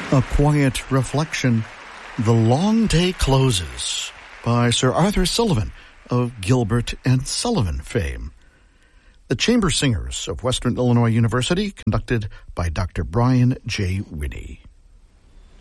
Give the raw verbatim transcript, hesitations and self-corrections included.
A quiet reflection, The Long Day Closes, by Sir Arthur Sullivan of Gilbert and Sullivan fame. The Chamber Singers of Western Illinois University, conducted by Doctor Brian J. Winnie.